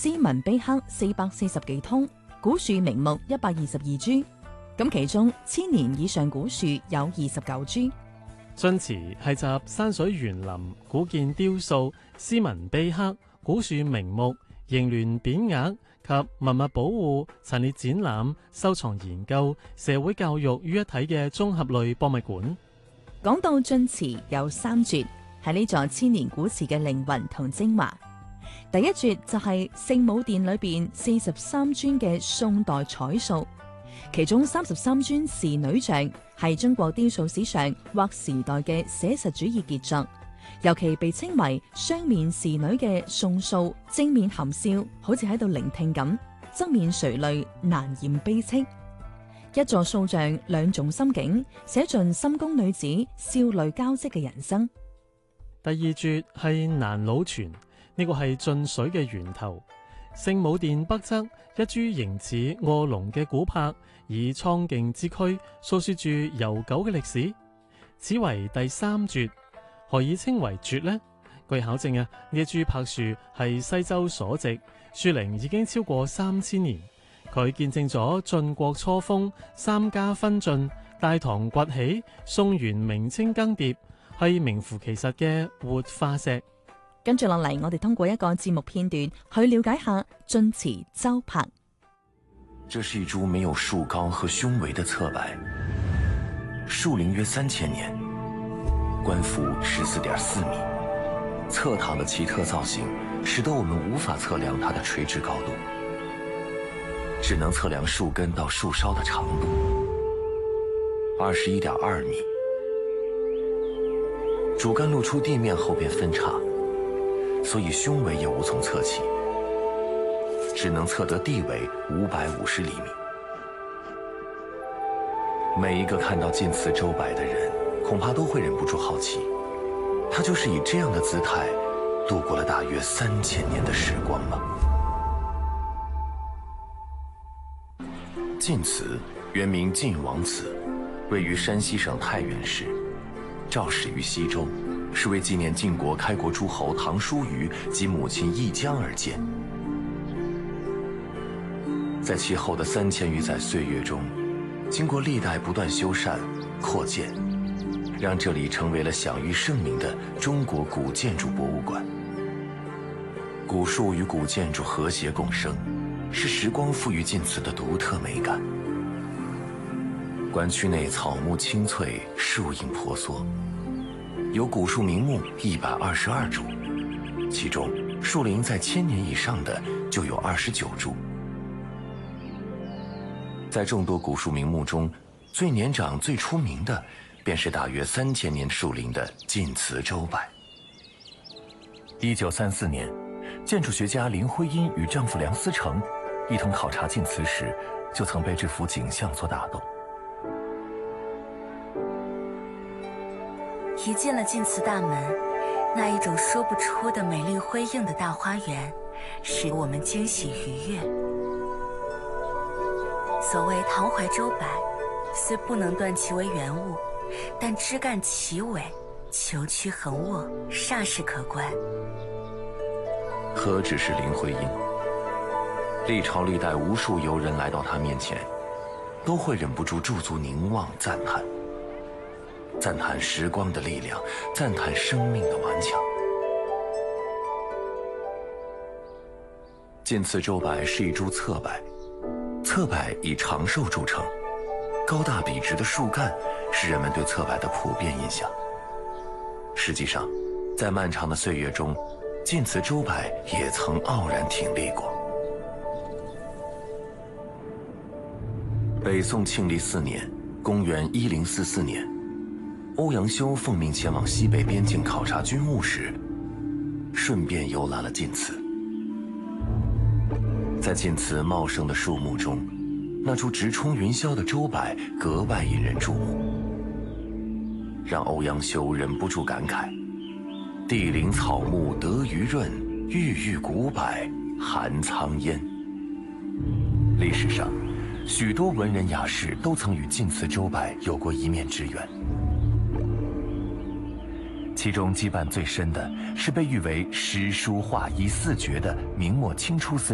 斯文碑刻440幾通，古樹名木122株。咁其中1000年以上古樹有29株。 晉祠係集山水園林、古建雕塑、斯文碑刻、古樹名木、楹聯匾額及文物保護、陳列展覽、收藏研究、社會教育於一體嘅綜合類博物館。 講到晉祠有3絕，係呢座1000年古祠嘅靈魂同精華。第一絕就係聖母殿裏邊43尊嘅宋代彩塑，其中33尊仕女像係中國雕塑史上劃時代嘅寫實主義傑作，尤其被稱為雙面仕女嘅宋塑，正面含笑，好似喺度聆聽咁；側面垂淚，難言悲戚。一座塑像2種心境，寫盡深宮女子笑淚交織嘅人生。 第二絕係南魯泉，呢個係晉水嘅源頭。聖母殿北側一株形似臥龍嘅古柏，以蒼勁之軀訴說住悠久嘅歷史。此為第3絕。何以稱為絕呢？據考證呢一株柏樹係西周所植，樹齡已經超過3000年。佢見證咗晉國初封、三家分晉、大唐崛起、宋元明清更迭，係名副其實嘅活化石。 跟住落嚟，我哋通過一個節目片段去了解下晉祠周柏。 這是一株沒有樹高和胸圍的側柏，樹齡約3000年，冠幅14.4米，側躺的奇特造型使得我們無法測量它的垂直高度，只能測量樹根到樹梢的長度，21.2米。主幹露出地面後便分叉，所以胸圍也無從測起，只能測得地圍550厘米。每一個看到晉祠周柏的人，恐怕都會忍不住好奇，他就是以這樣的姿態度過了大約3000年的時光嗎？晉祠原名晉王祠，位於山西省太原市，肇始於西周，是為紀念晉國開國諸侯唐叔虞及母親義姜而建。在其後的3000餘載歲月中，經過歷代不斷修繕、擴建，讓這裡成為了享譽盛名的中國古建築博物館。古樹與古建築和諧共生，是時光賦予晉祠的獨特美感。館區內草木青翠，樹蔭婆娑，有古樹名木122株，其中樹齡在1000年以上的就有29株。在眾多古樹名木中，最年長、最出名的，便是大約3000年樹齡的晉祠周柏。1934年，建築學家林徽因與丈夫梁思成一同考察晉祠時，就曾被這幅景象所打動。 一進了晉祠大門，那一種說不出的美麗輝映的大花園，使我們驚喜愉悅。所謂唐槐周柏，雖不能斷其為原物，但枝幹奇偉，虬曲橫臥，煞是可觀。 何止是林徽因，歷朝歷代無數遊人來到他面前，都會忍不住駐足凝望讚嘆，讚嘆時光的力量，讚嘆生命的頑強。晉祠周柏是一株側柏，側柏以長壽著稱，高大筆直的樹幹是人們對側柏的普遍印象。實際上，在漫長的歲月中，晉祠周柏也曾傲然挺立過。北宋慶曆4年，公元1044年，歐陽修奉命前往西北邊境考察軍務時，順便遊覽了晉祠。在晉祠茂盛的樹木中，那株直衝雲霄的周柏格外引人注目，讓歐陽修忍不住感慨：地靈草木得魚潤，鬱鬱古柏含蒼煙。歷史上，許多文人雅士都曾與晉祠周柏有過一面之緣，其中羈絆最深的是被譽為詩書畫醫四絕的明末清初思